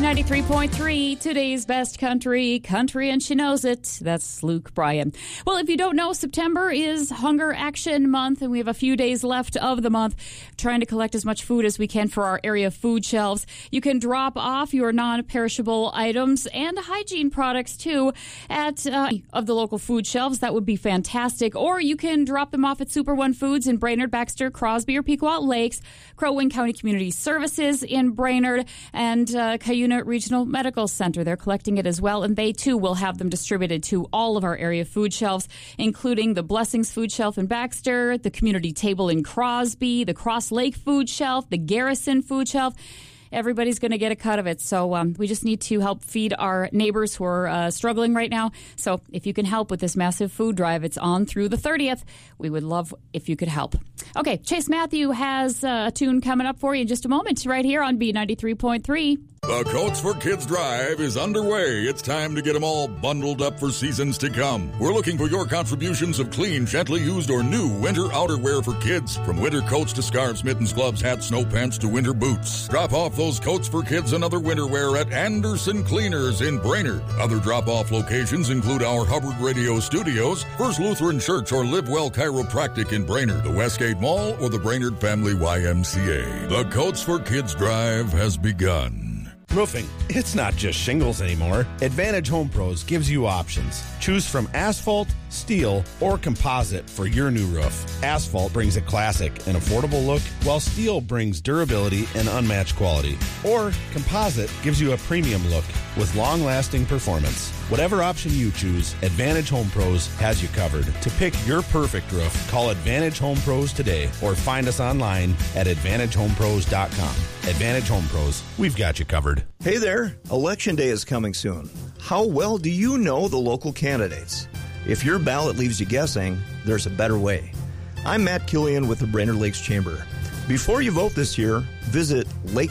B93.3, today's best country, and she knows it. That's Luke Bryan. Well, if you don't know, September is Hunger Action Month, and we have a few days left of the month trying to collect as much food as we can for our area food shelves. You can drop off your non-perishable items and hygiene products, too, at of the local food shelves. That would be fantastic. Or you can drop them off at Super One Foods in Brainerd, Baxter, Crosby, or Pequot Lakes, Crow Wing County Community Services in Brainerd, and Cuyuna Regional Medical Center. They're collecting it as well, and they, too, will have them distributed to all of our area food shelves, including the Blessings Food Shelf in Baxter, the Community Table in Crosby, the Cross Lake Food Shelf, the Garrison Food Shelf. Everybody's going to get a cut of it. So we just need to help feed our neighbors who are struggling right now. So if you can help with this massive food drive, it's on through the 30th. We would love if you could help. Okay, Chase Matthew has a tune coming up for you in just a moment right here on B93.3. The Coats for Kids Drive is underway. It's time to get them all bundled up for seasons to come. We're looking for your contributions of clean, gently used, or new winter outerwear for kids. From winter coats to scarves, mittens, gloves, hats, snow pants to winter boots. Drop off those coats for kids and other winter wear at Anderson Cleaners in Brainerd. Other drop-off locations include our Hubbard Radio Studios, First Lutheran Church, or Live Well Chiropractic in Brainerd, the Westgate Mall, or the Brainerd Family YMCA. The Coats for Kids Drive has begun. Roofing, it's not just shingles anymore. Advantage Home Pros gives you options. Choose from asphalt, steel, or composite for your new roof. Asphalt brings a classic and affordable look, while steel brings durability and unmatched quality. Or composite gives you a premium look with long-lasting performance. Whatever option you choose, Advantage Home Pros has you covered. To pick your perfect roof, call Advantage Home Pros today or find us online at AdvantageHomePros.com. Advantage Home Pros, we've got you covered. Hey there, Election Day is coming soon. How well do you know the local candidates? If your ballot leaves you guessing, there's a better way. I'm Matt Killian with the Brainerd Lakes Chamber. Before you vote this year, visit Lakes